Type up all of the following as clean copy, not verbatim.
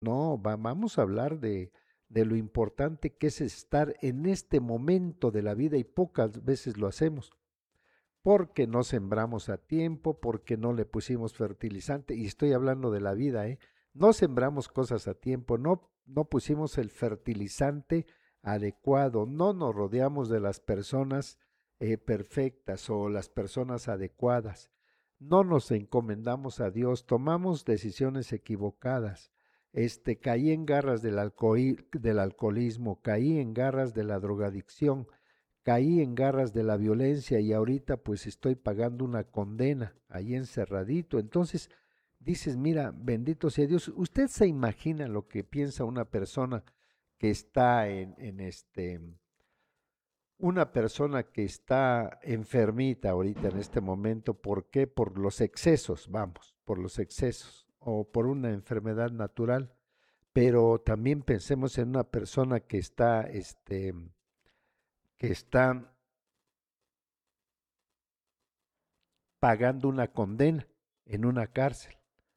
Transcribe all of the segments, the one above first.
No, vamos a hablar de lo importante que es estar en este momento de la vida y pocas veces lo hacemos, porque no sembramos a tiempo, porque no le pusimos fertilizante, y estoy hablando de la vida, ¿eh? No sembramos cosas a tiempo, no pusimos el fertilizante adecuado, no nos rodeamos de las personas perfectas o las personas adecuadas, no nos encomendamos a Dios, tomamos decisiones equivocadas. Caí en garras del alcoholismo, caí en garras de la drogadicción, caí en garras de la violencia y ahorita pues estoy pagando una condena ahí encerradito. Entonces dices, mira, bendito sea Dios. ¿Usted se imagina lo que piensa una persona que está una persona que está enfermita ahorita en este momento? ¿Por qué? Por los excesos, vamos, por los excesos o por una enfermedad natural. Pero también pensemos en una persona que está pagando una condena en una cárcel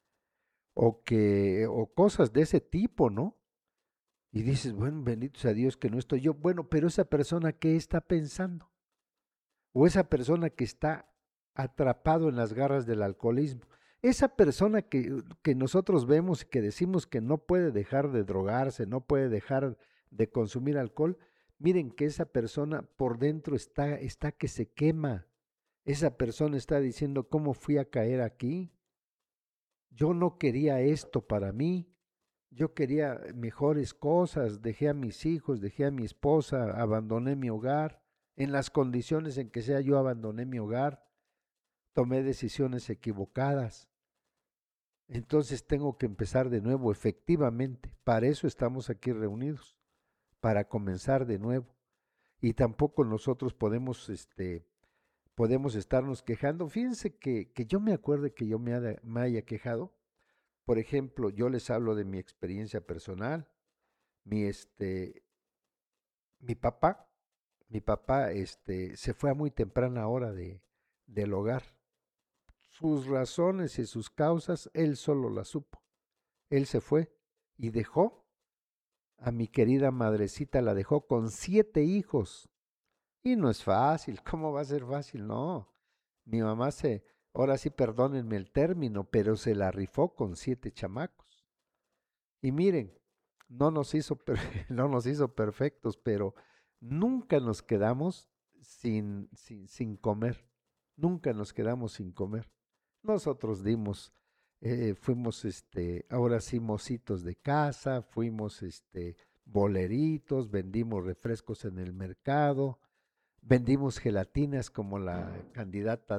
o cosas de ese tipo, ¿no? Y dices, bueno, bendito sea Dios que no estoy yo. Bueno, pero esa persona, ¿qué está pensando? O esa persona que está atrapado en las garras del alcoholismo. Esa persona que nosotros vemos y que decimos que no puede dejar de drogarse, no puede dejar de consumir alcohol, miren que esa persona por dentro está que se quema. Esa persona está diciendo, ¿cómo fui a caer aquí? Yo no quería esto para mí, yo quería mejores cosas, dejé a mis hijos, dejé a mi esposa, abandoné mi hogar, en las condiciones en que sea yo abandoné mi hogar, tomé decisiones equivocadas, entonces tengo que empezar de nuevo, efectivamente, para eso estamos aquí reunidos, para comenzar de nuevo. Y tampoco nosotros podemos estarnos quejando. Fíjense que yo me acuerdo que yo me haya quejado. Por ejemplo, yo les hablo de mi experiencia personal. Mi, este, mi papá, se fue a muy temprana hora del hogar. Sus razones y sus causas, él solo las supo. Él se fue y dejó a mi querida madrecita, la dejó con 7 hijos. Y no es fácil, ¿cómo va a ser fácil? No. Mi mamá ahora sí perdónenme el término, pero se la rifó con 7 chamacos. Y miren, no nos hizo, no nos hizo perfectos, pero nunca nos quedamos sin comer. Nunca nos quedamos sin comer. Nosotros fuimos, ahora sí, mocitos de casa, fuimos, boleritos, vendimos refrescos en el mercado, vendimos gelatinas como la candidata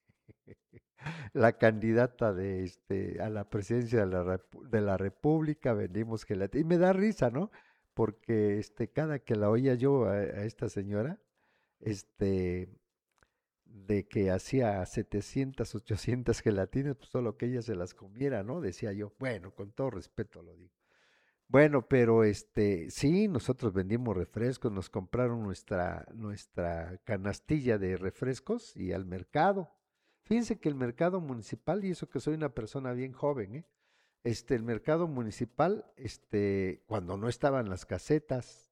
a la presidencia de la República, vendimos gelatina. Y me da risa, ¿no? Porque cada que la oía yo a esta señora, este, de que hacía 700, 800 gelatinas, pues solo que ella se las comiera, ¿no? Decía yo, bueno, con todo respeto lo digo. Bueno, pero sí, nosotros vendimos refrescos, nos compraron nuestra canastilla de refrescos y al mercado. Fíjense que el mercado municipal, y eso que soy una persona bien joven, ¿eh? El mercado municipal, cuando no estaban las casetas,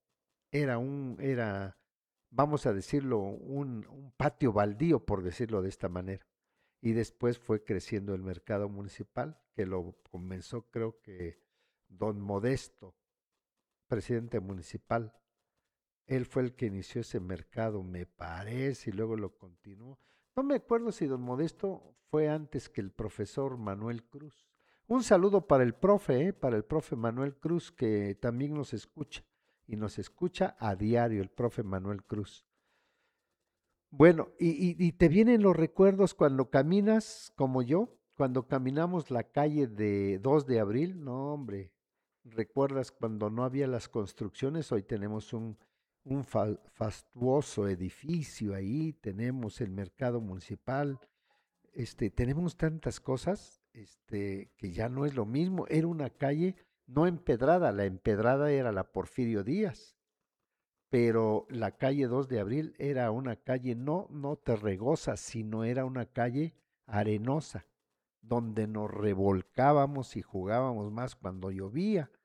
vamos a decirlo, un patio baldío, por decirlo de esta manera. Y después fue creciendo el mercado municipal, que lo comenzó, creo que, don Modesto, presidente municipal. Él fue el que inició ese mercado, me parece, y luego lo continuó. No me acuerdo si don Modesto fue antes que el profesor Manuel Cruz. Un saludo para el profe, para el profe Manuel Cruz, que también nos escucha, y nos escucha a diario el profe Manuel Cruz. Bueno, y te vienen los recuerdos cuando caminas como yo, cuando caminamos la calle de 2 de abril, no hombre, recuerdas cuando no había las construcciones, hoy tenemos un fastuoso edificio ahí, tenemos el mercado municipal, tenemos tantas cosas, que ya no es lo mismo, era una calle no empedrada, la empedrada era la Porfirio Díaz, pero la calle 2 de Abril era una calle no terregosa, sino era una calle arenosa, donde nos revolcábamos y jugábamos más cuando llovía